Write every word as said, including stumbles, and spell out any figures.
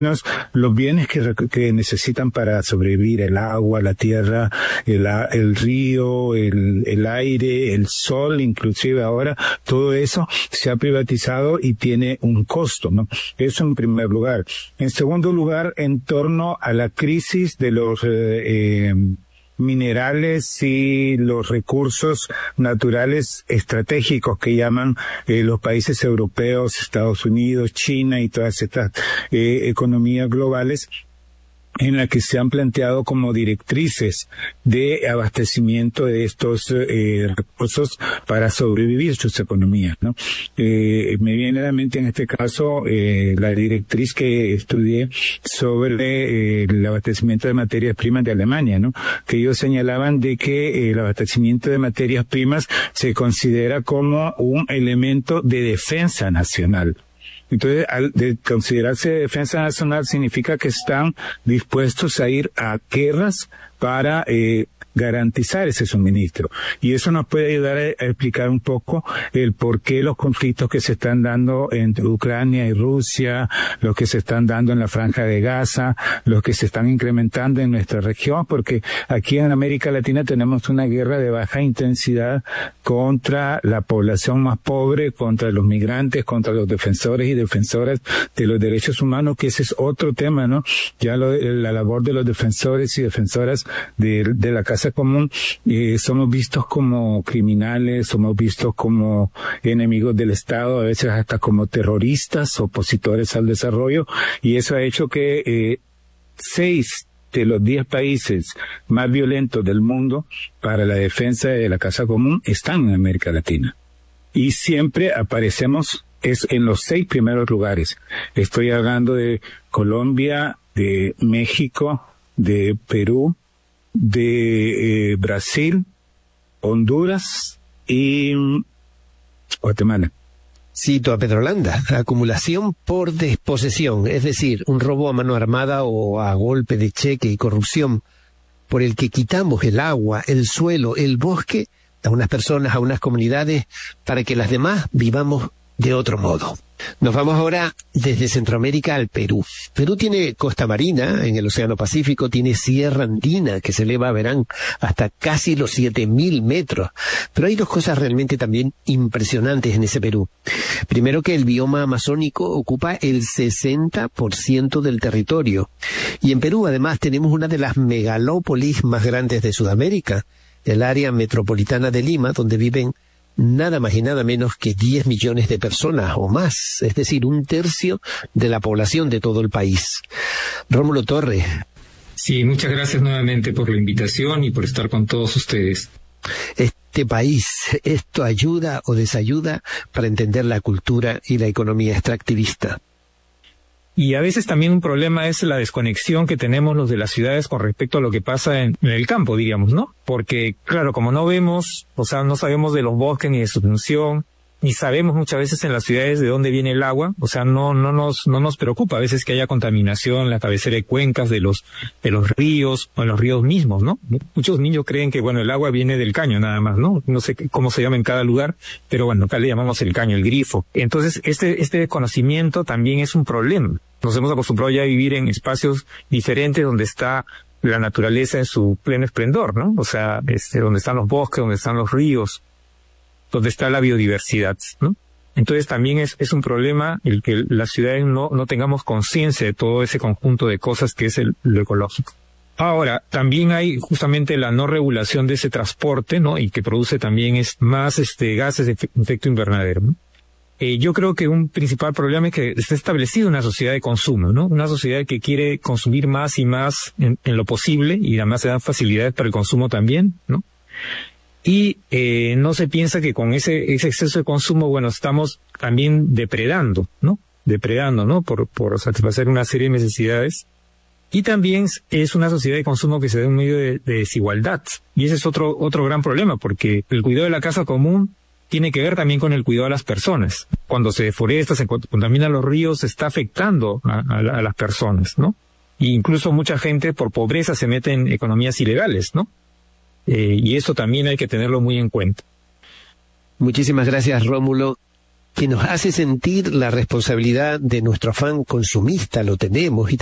los bienes que, que necesitan para sobrevivir: el agua, la tierra, el, el río, el, el aire, el sol, inclusive ahora, todo eso se ha privatizado y tiene un costo, ¿no? Eso en primer lugar. En segundo lugar, en torno a la crisis de los eh, eh, minerales y los recursos naturales estratégicos que llaman eh, los países europeos, Estados Unidos, China y todas estas eh, economías globales, en la que se han planteado como directrices de abastecimiento de estos eh, recursos para sobrevivir sus economías, ¿no? Eh, me viene a la mente en este caso eh, la directriz que estudié sobre eh, el abastecimiento de materias primas de Alemania, ¿no? Que ellos señalaban de que eh, el abastecimiento de materias primas se considera como un elemento de defensa nacional. Entonces, al de considerarse defensa nacional significa que están dispuestos a ir a guerras para eh, garantizar ese suministro. Y eso nos puede ayudar a, a explicar un poco el por qué los conflictos que se están dando entre Ucrania y Rusia, los que se están dando en la Franja de Gaza, los que se están incrementando en nuestra región, porque aquí en América Latina tenemos una guerra de baja intensidad contra la población más pobre, contra los migrantes, contra los defensores y defensoras de los derechos humanos, que ese es otro tema, ¿no? Ya lo, la labor de los defensores y defensoras de, de la casa común, eh, somos vistos como criminales, somos vistos como enemigos del Estado, a veces hasta como terroristas, opositores al desarrollo, y eso ha hecho que eh, seis de los diez países más violentos del mundo para la defensa de la casa común están en América Latina. Y siempre aparecemos es en los seis primeros lugares. Estoy hablando de Colombia, de México, de Perú, de eh, Brasil, Honduras y Guatemala. Cito a Petrolanda: acumulación por desposesión, es decir, un robo a mano armada o a golpe de cheque y corrupción, por el que quitamos el agua, el suelo, el bosque a unas personas, a unas comunidades, para que las demás vivamos de otro modo. Nos vamos ahora desde Centroamérica al Perú. Perú tiene costa marina en el Océano Pacífico, tiene sierra andina que se eleva, verán, hasta casi los siete mil metros. Pero hay dos cosas realmente también impresionantes en ese Perú. Primero, que el bioma amazónico ocupa el sesenta por ciento del territorio. Y en Perú además tenemos una de las megalópolis más grandes de Sudamérica, el área metropolitana de Lima, donde viven nada más y nada menos que diez millones de personas o más, es decir, un tercio de la población de todo el país. Rómulo Torres. Sí, muchas gracias nuevamente por la invitación y por estar con todos ustedes. Este país, ¿esto ayuda o desayuda para entender la cultura y la economía extractivista? Y a veces también un problema es la desconexión que tenemos los de las ciudades con respecto a lo que pasa en, en el campo, diríamos, ¿no? Porque, claro, como no vemos, o sea, no sabemos de los bosques ni de su función, ni sabemos muchas veces en las ciudades de dónde viene el agua, o sea, no no nos no nos preocupa a veces que haya contaminación en la cabecera de cuencas de los de los ríos o en los ríos mismos, ¿no? Muchos niños creen que, bueno, el agua viene del caño nada más, ¿no? No sé cómo se llama en cada lugar, pero bueno, acá le llamamos el caño, el grifo. Entonces, este este desconocimiento también es un problema. Nos hemos acostumbrado ya a vivir en espacios diferentes donde está la naturaleza en su pleno esplendor, ¿no? O sea, este, donde están los bosques, donde están los ríos, donde está la biodiversidad, ¿no? Entonces también es, es un problema el que las ciudades no, no tengamos conciencia de todo ese conjunto de cosas que es el, lo ecológico. Ahora, también hay justamente la no regulación de ese transporte, ¿no? Y que produce también es más este gases de efecto invernadero, ¿no? Eh, yo creo que un principal problema es que está establecida una sociedad de consumo, ¿no? Una sociedad que quiere consumir más y más en, en lo posible, y además se dan facilidades para el consumo también, ¿no? Y eh, no se piensa que con ese, ese exceso de consumo, bueno, estamos también depredando, ¿no? Depredando, ¿no? Por, por satisfacer una serie de necesidades. Y también es una sociedad de consumo que se da en medio de, de desigualdad. Y ese es otro, otro gran problema, porque el cuidado de la casa común tiene que ver también con el cuidado de las personas. Cuando se deforesta, se contaminan los ríos, se está afectando a, a, a las personas, ¿no? E incluso mucha gente por pobreza se mete en economías ilegales, ¿no? Eh, y eso también hay que tenerlo muy en cuenta. Muchísimas gracias, Rómulo. que nos hace sentir la responsabilidad de nuestro afán consumista, lo tenemos, y